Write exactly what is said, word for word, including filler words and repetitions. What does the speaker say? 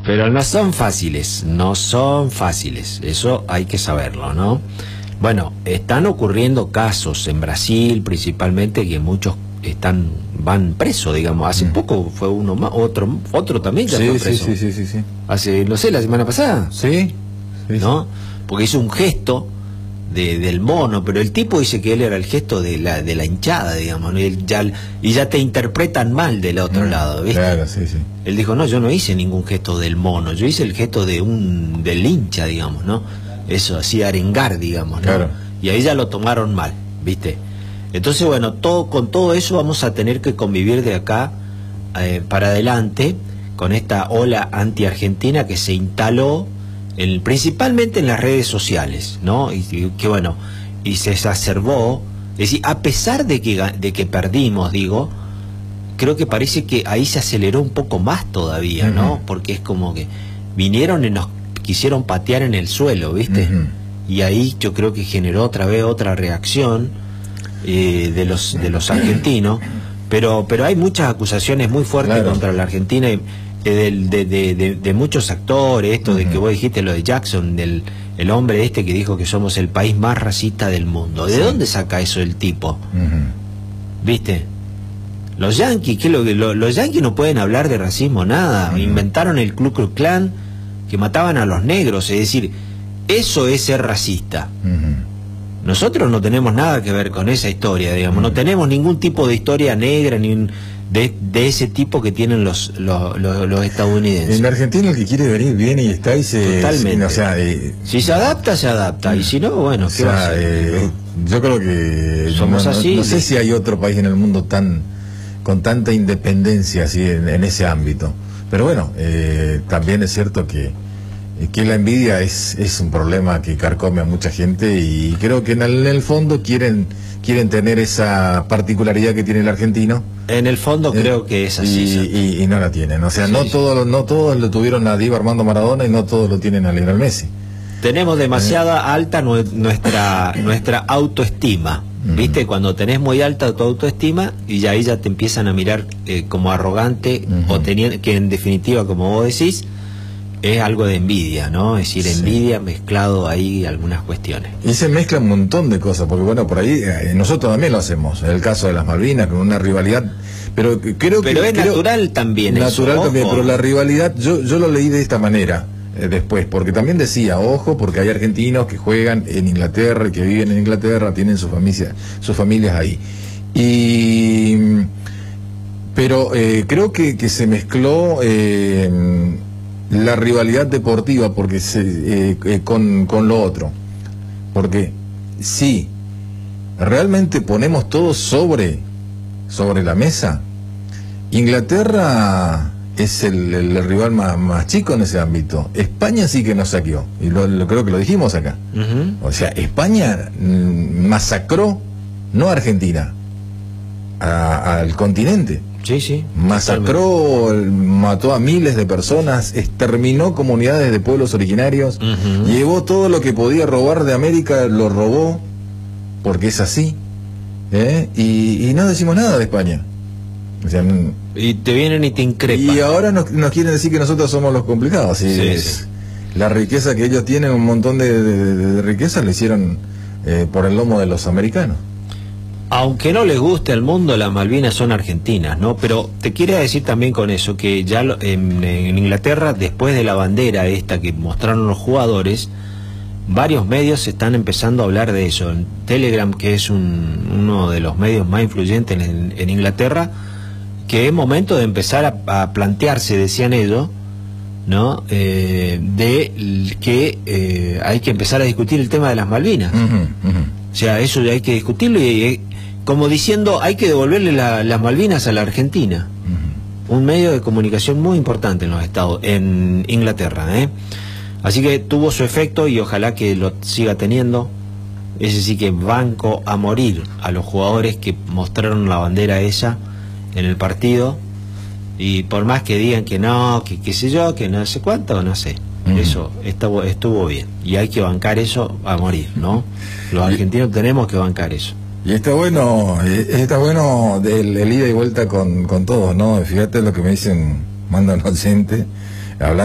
Pero no son fáciles, no son fáciles, eso hay que saberlo, ¿no? Bueno, están ocurriendo casos en Brasil principalmente que muchos están van presos, digamos. Hace mm. poco fue uno más, otro otro también ya sí, fue preso. Sí, sí, sí, sí, sí. Hace, no sé, la semana pasada. Sí. sí ¿No? Sí. Porque hizo un gesto de, del mono, pero el tipo dice que él era el gesto de la de la hinchada, digamos, ¿no? Y, él ya, y ya te interpretan mal del otro mm, lado, ¿viste? Claro, sí, sí. Él dijo, no, yo no hice ningún gesto del mono, yo hice el gesto de un del hincha, digamos, ¿no? Eso, así arengar, digamos, ¿no? Claro. Y ahí ya lo tomaron mal, ¿viste? Entonces, bueno, todo con todo eso vamos a tener que convivir de acá eh, para adelante con esta ola anti-argentina que se instaló en, principalmente en las redes sociales, ¿no? Y, y que bueno, y se exacerbó. Es decir, a pesar de que, de que perdimos, digo, creo que parece que ahí se aceleró un poco más todavía, ¿no? Uh-huh. Porque es como que vinieron y nos quisieron patear en el suelo, ¿viste? Uh-huh. Y ahí yo creo que generó otra vez otra reacción eh, de los de los argentinos, pero pero hay muchas acusaciones muy fuertes claro. contra la Argentina y, eh, de, de, de, de muchos actores, esto uh-huh. de que vos dijiste lo de Jackson, del el hombre este que dijo que somos el país más racista del mundo. ¿De sí. dónde saca eso el tipo? Uh-huh. ¿Viste? Los yanquis, ¿qué lo, lo, los yanquis no pueden hablar de racismo, nada. Uh-huh. Inventaron el Ku Klux Klan, que mataban a los negros, es decir, eso es ser racista. Uh-huh. Nosotros no tenemos nada que ver con esa historia, digamos, uh-huh. no tenemos ningún tipo de historia negra ni un, de, de ese tipo que tienen los, los, los, los estadounidenses. En Argentina el que quiere venir viene y está y se... Totalmente. O sea, eh, si se adapta, se adapta, y si no, bueno, ¿qué o sea, va a hacer? Eh, yo creo que... Somos no, así. No, no sé si hay otro país en el mundo tan con tanta independencia así en, en ese ámbito. Pero bueno, eh, también es cierto que que la envidia es, es un problema que carcome a mucha gente y creo que en el, en el fondo quieren quieren tener esa particularidad que tiene el argentino. En el fondo eh, creo que es así. Y, y, y no la tienen. O sea, sí, no, sí. Todos, no todos lo tuvieron a Diego Armando Maradona y no todos lo tienen a Lionel Messi. Tenemos demasiada eh. alta nuestra, nuestra autoestima. Uh-huh. ¿Viste? Cuando tenés muy alta tu autoestima y ya ahí ya te empiezan a mirar eh, como arrogante uh-huh. o teniendo, que en definitiva, como vos decís, es algo de envidia, ¿no? Es decir, sí. envidia mezclado ahí algunas cuestiones. Y se mezcla un montón de cosas, porque bueno, por ahí eh, nosotros también lo hacemos. En el caso de las Malvinas, con una rivalidad, pero creo pero que... Pero es creo, natural también Natural eso, también, ojo. Pero la rivalidad, yo, yo lo leí de esta manera eh, después, porque también decía, ojo, porque hay argentinos que juegan en Inglaterra, que viven en Inglaterra, tienen su familia, sus familias ahí. Y... Pero eh, creo que, que se mezcló... Eh, la rivalidad deportiva porque se, eh, eh, con, con lo otro, porque si realmente ponemos todo sobre sobre la mesa, Inglaterra es el, el rival más, más chico en ese ámbito. España sí que nos saqueó y lo, lo creo que lo dijimos acá. Uh-huh. O sea, España mm, masacró no a Argentina, a, al continente. Sí, sí. Masacró, mató a miles de personas, exterminó comunidades de pueblos originarios, uh-huh. llevó todo lo que podía robar de América, lo robó, porque es así, ¿eh? y, y no decimos nada de España. O sea, y te vienen y te increpan. Y ahora nos, nos quieren decir que nosotros somos los complicados. Y sí, es, sí. La riqueza que ellos tienen, un montón de, de, de riqueza, lo hicieron eh, por el lomo de los americanos. Aunque no les guste al mundo, las Malvinas son argentinas, ¿no? Pero te quiero decir también con eso que ya lo, en, en Inglaterra, después de la bandera esta que mostraron los jugadores, varios medios están empezando a hablar de eso. En Telegram, que es un, uno de los medios más influyentes en, en Inglaterra, que es momento de empezar a, a plantearse, decían ellos, ¿no? Eh, de que eh, hay que empezar a discutir el tema de las Malvinas. Uh-huh, uh-huh. O sea, eso ya hay que discutirlo y, y como diciendo, hay que devolverle la, las Malvinas a la Argentina. Uh-huh. Un medio de comunicación muy importante en los Estados, en Inglaterra, ¿eh? Así que tuvo su efecto y ojalá que lo siga teniendo. Es decir, que banco a morir a los jugadores que mostraron la bandera esa en el partido. Y por más que digan que no, que qué sé yo, que no sé cuánto, no sé. Uh-huh. Eso estuvo, estuvo bien. Y hay que bancar eso a morir, ¿no? Los argentinos tenemos que bancar eso. Y está bueno, está bueno el, el ida y vuelta con, con todos, ¿no? Fíjate lo que me dicen, mandan oyente, hablando